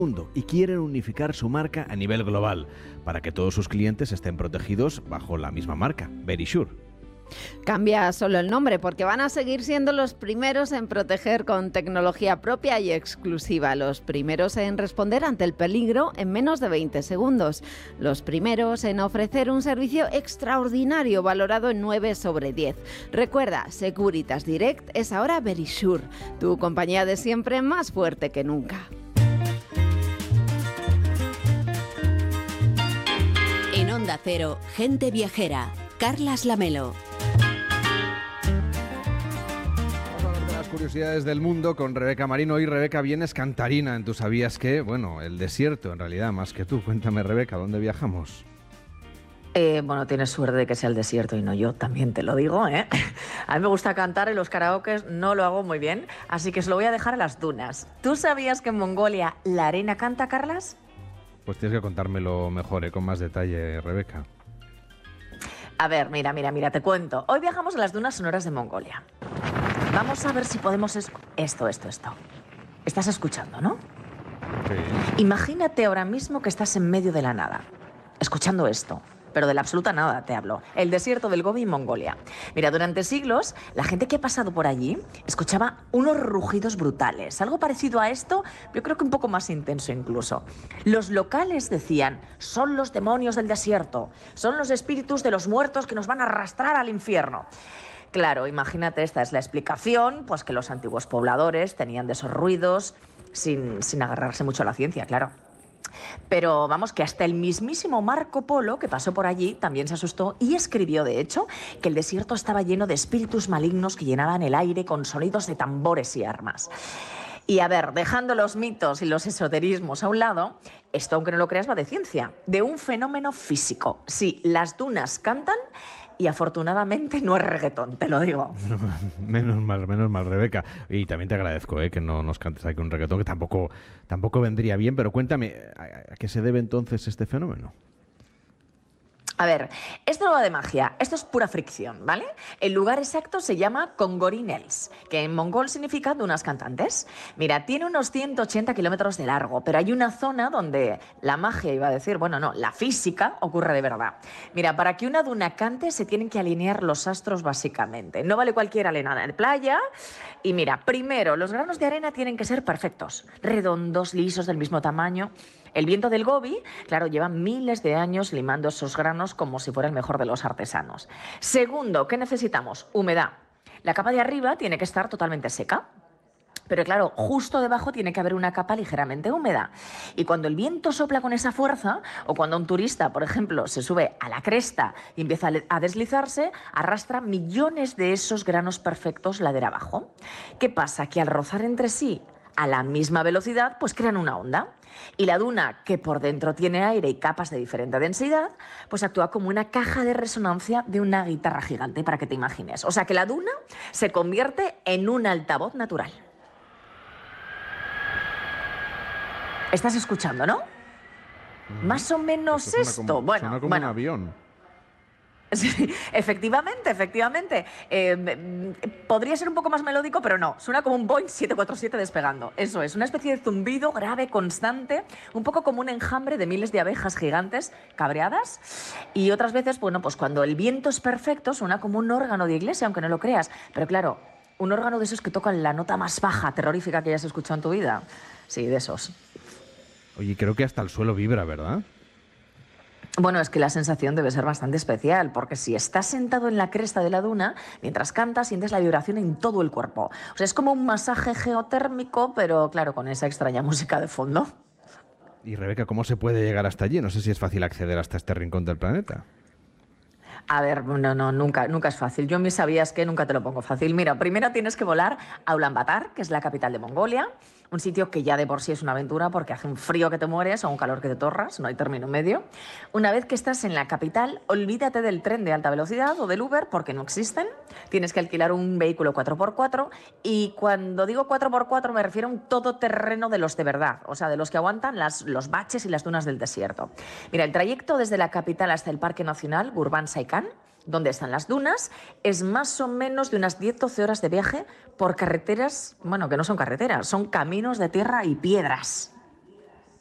mundo y quieren unificar su marca a nivel global para que todos sus clientes estén protegidos bajo la misma marca, Verisure. Cambia solo el nombre porque van a seguir siendo los primeros en proteger con tecnología propia y exclusiva, los primeros en responder ante el peligro en menos de 20 segundos, los primeros en ofrecer un servicio extraordinario valorado en 9 sobre 10. Recuerda, Securitas Direct es ahora Verisure, tu compañía de siempre más fuerte que nunca. En Onda Cero, Gente Viajera, Carlas Lamelo. Curiosidades del mundo con Rebeca Marino. Hoy, Rebeca, vienes cantarina en Tu Sabías Qué. Bueno, el desierto en realidad, más que tú. Cuéntame, Rebeca, ¿dónde viajamos? Bueno, tienes suerte de que sea el desierto y no yo, también te lo digo, ¿eh? A mí me gusta cantar en los karaokes, no lo hago muy bien, así que os lo voy a dejar a las dunas. ¿Tú sabías que en Mongolia la arena canta, Carlas? Pues tienes que contármelo mejor, con más detalle, Rebeca. A ver, mira, te cuento. Hoy viajamos a las dunas sonoras de Mongolia. Vamos a ver si podemos... Esto. Estás escuchando, ¿no? Sí. Imagínate ahora mismo que estás en medio de la nada, escuchando esto. Pero de la absoluta nada te hablo. El desierto del Gobi en Mongolia. Mira, durante siglos, la gente que ha pasado por allí escuchaba unos rugidos brutales. Algo parecido a esto, yo creo que un poco más intenso incluso. Los locales decían, son los demonios del desierto, son los espíritus de los muertos que nos van a arrastrar al infierno. Claro, imagínate, esta es la explicación, pues que los antiguos pobladores tenían de esos ruidos sin agarrarse mucho a la ciencia, claro. Pero vamos, que hasta el mismísimo Marco Polo, que pasó por allí, también se asustó y escribió, de hecho, que el desierto estaba lleno de espíritus malignos que llenaban el aire con sonidos de tambores y armas. Y a ver, dejando los mitos y los esoterismos a un lado, esto, aunque no lo creas, va de ciencia, de un fenómeno físico. Sí, las dunas cantan y afortunadamente no es reggaetón, te lo digo. Menos mal, Rebeca. Y también te agradezco que no nos cantes aquí un reggaetón, que tampoco vendría bien, pero cuéntame, ¿a qué se debe entonces este fenómeno? A ver, esto no va de magia, esto es pura fricción, ¿vale? El lugar exacto se llama Kongorinels, que en mongol significa dunas cantantes. Mira, tiene unos 180 kilómetros de largo, pero hay una zona donde la magia, iba a decir, bueno, no, la física ocurre de verdad. Mira, para que una duna cante se tienen que alinear los astros básicamente. No vale cualquier arena de playa. Y mira, primero, los granos de arena tienen que ser perfectos, redondos, lisos, del mismo tamaño. El viento del Gobi, claro, lleva miles de años limando esos granos como si fuera el mejor de los artesanos. Segundo, ¿qué necesitamos? Humedad. La capa de arriba tiene que estar totalmente seca. Pero claro, justo debajo tiene que haber una capa ligeramente húmeda. Y cuando el viento sopla con esa fuerza, o cuando un turista, por ejemplo, se sube a la cresta y empieza a deslizarse, arrastra millones de esos granos perfectos ladera abajo. ¿Qué pasa? Que al rozar entre sí a la misma velocidad, pues crean una onda. Y la duna, que por dentro tiene aire y capas de diferente densidad, pues actúa como una caja de resonancia de una guitarra gigante, para que te imagines. O sea que la duna se convierte en un altavoz natural. ¿Estás escuchando, no? Más o menos esto. Suena como un avión. Sí, efectivamente. Podría ser un poco más melódico, pero no. Suena como un Boeing 747 despegando. Eso es, una especie de zumbido grave, constante, un poco como un enjambre de miles de abejas gigantes cabreadas. Y otras veces, bueno, pues cuando el viento es perfecto, suena como un órgano de iglesia, aunque no lo creas. Pero claro, un órgano de esos que tocan la nota más baja, terrorífica que hayas escuchado en tu vida. Sí, de esos. Oye, creo que hasta el suelo vibra, ¿verdad? Bueno, es que la sensación debe ser bastante especial, porque si estás sentado en la cresta de la duna, mientras cantas sientes la vibración en todo el cuerpo. O sea, es como un masaje geotérmico, pero claro, con esa extraña música de fondo. Y Rebeca, ¿cómo se puede llegar hasta allí? No sé si es fácil acceder hasta este rincón del planeta. A ver, no, nunca es fácil. Yo me sabías que nunca te lo pongo fácil. Mira, primero tienes que volar a Ulaanbaatar, que es la capital de Mongolia, un sitio que ya de por sí es una aventura porque hace un frío que te mueres o un calor que te torras, no hay término medio. Una vez que estás en la capital, olvídate del tren de alta velocidad o del Uber porque no existen. Tienes que alquilar un vehículo 4x4 y cuando digo 4x4 me refiero a un todoterreno de los de verdad, o sea, de los que aguantan los baches y las dunas del desierto. Mira, el trayecto desde la capital hasta el Parque Nacional Gurban Saikan, donde están las dunas, es más o menos de unas 10-12 horas de viaje por carreteras, bueno, que no son carreteras, son caminos de tierra y piedras.